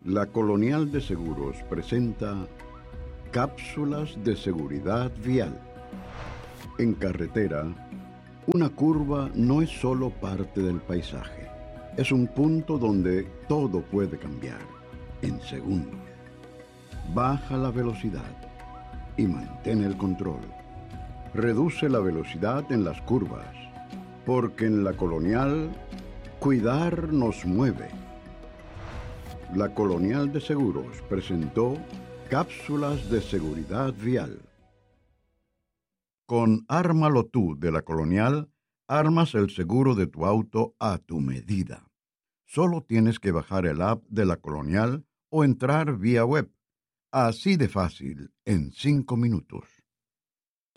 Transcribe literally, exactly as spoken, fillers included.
La Colonial de Seguros presenta cápsulas de seguridad vial. En carretera, una curva no es solo parte del paisaje. Es un punto donde todo puede cambiar en segundos. Baja la velocidad y mantén el control. Reduce la velocidad en las curvas, porque en la Colonial, cuidar nos mueve. La Colonial de Seguros presentó cápsulas de seguridad vial. Con Ármalo Tú de la Colonial, armas el seguro de tu auto a tu medida. Solo tienes que bajar el app de la Colonial o entrar vía web. Así de fácil, en cinco minutos.